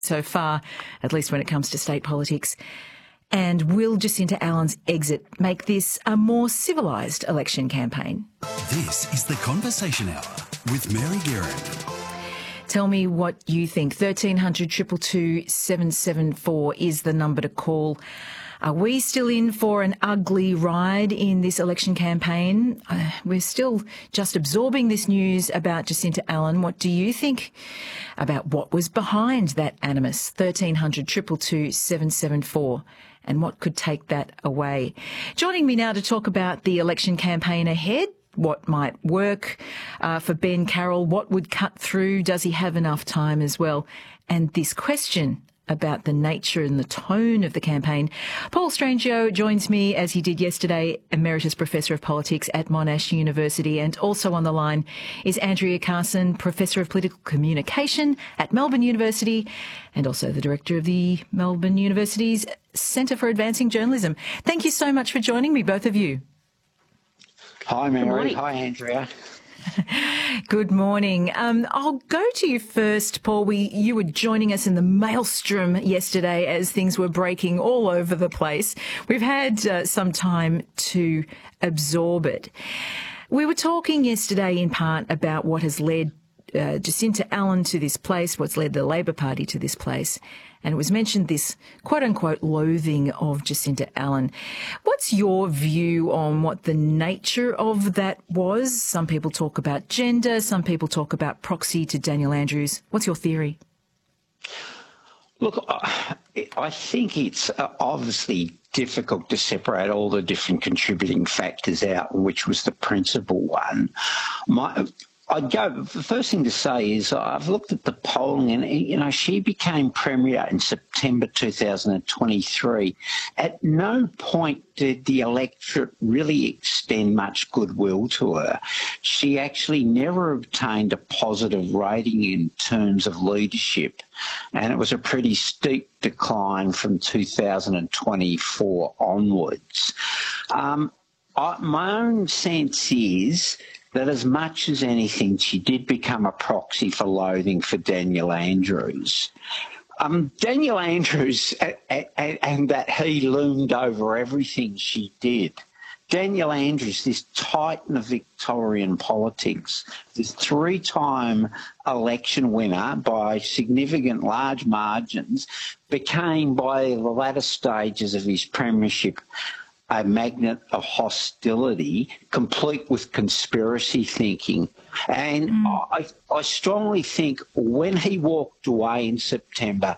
so far, at least when it comes to state politics. And will Jacinta Allen's exit make this a more civilised election campaign? This is The Conversation Hour with Mary Guerin. Tell me what you think. 1300 222 774 is the number to call. Are we still in for an ugly ride in this election campaign? We're still just absorbing this news about Jacinta Allen. What do you think about what was behind that animus? 1300 222 774. And what could take that away? Joining me now to talk about the election campaign ahead, what might work for Ben Carroll, what would cut through, does he have enough time as well? And this question about the nature and the tone of the campaign. Paul Strangio joins me, as he did yesterday, Emeritus Professor of Politics at Monash University, and also on the line is Andrea Carson, Professor of Political Communication at Melbourne University, and also the Director of the Melbourne University's Centre for Advancing Journalism. Thank you so much for joining me, both of you. Hi, Mary. Hi, Andrea. Good morning. I'll go to you first, Paul. You were joining us in the maelstrom yesterday as things were breaking all over the place. We've had some time to absorb it. We were talking yesterday in part about what has led Jacinta Allen to this place, what's led the Labor Party to this place. And it was mentioned this quote-unquote loathing of Jacinta Allen. What's your view on what the nature of that was? Some people talk about gender, some people talk about proxy to Daniel Andrews. What's your theory? Look, I think it's obviously difficult to separate all the different contributing factors out, which was the principal one. The first thing to say is I've looked at the polling and, she became Premier in September 2023. At no point did the electorate really extend much goodwill to her. She actually never obtained a positive rating in terms of leadership, and it was a pretty steep decline from 2024 onwards. My own sense is that as much as anything, she did become a proxy for loathing for Daniel Andrews. Daniel Andrews, and that he loomed over everything she did. Daniel Andrews, this titan of Victorian politics, this three-time election winner by significant large margins, became by the latter stages of his premiership a magnet of hostility, complete with conspiracy thinking. And I strongly think when he walked away in September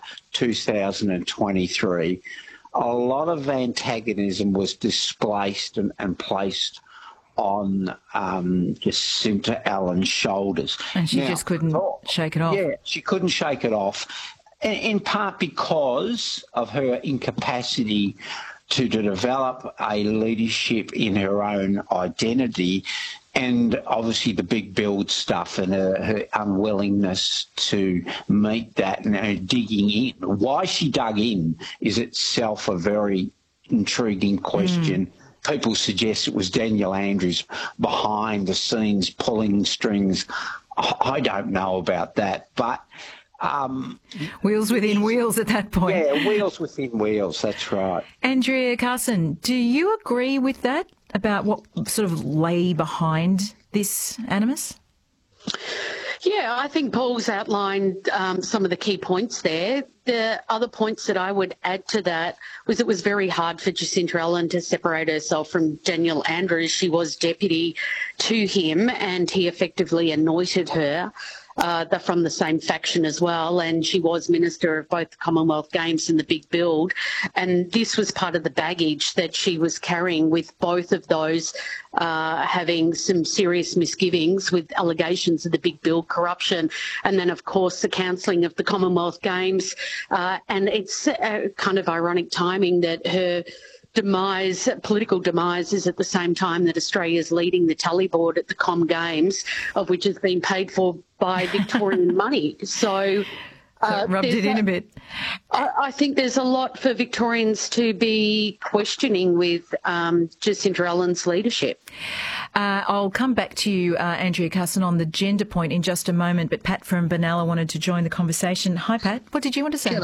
2023, a lot of antagonism was displaced and placed on Jacinta Allen's shoulders. And she just couldn't shake it off. Yeah, she couldn't shake it off, in part because of her incapacity to develop a leadership in her own identity, and obviously the big build stuff and her unwillingness to meet that and her digging in. Why she dug in is itself a very intriguing question. People suggest it was Daniel Andrews behind the scenes pulling strings. I don't know about that, but wheels within wheels at that point. Yeah, wheels within wheels, that's right. Andrea Carson, do you agree with that about what sort of lay behind this animus? Yeah, I think Paul's outlined some of the key points there. The other points that I would add to that was it was very hard for Jacinta Allen to separate herself from Daniel Andrews. She was deputy to him and he effectively anointed her. They're from the same faction as well, and she was Minister of both the Commonwealth Games and the Big Build, and this was part of the baggage that she was carrying, with both of those having some serious misgivings with allegations of the Big Build corruption, and then of course the cancelling of the Commonwealth Games, and it's kind of ironic timing that her political demise is at the same time that Australia is leading the tally board at the Com Games, of which has been paid for by Victorian money. So rubbed it in a bit. I think there's a lot for Victorians to be questioning with Jacinta Allen's leadership. I'll come back to you, Andrea Carson, on the gender point in just a moment, but Pat from Benalla wanted to join the conversation. Hi, Pat. What did you want to say?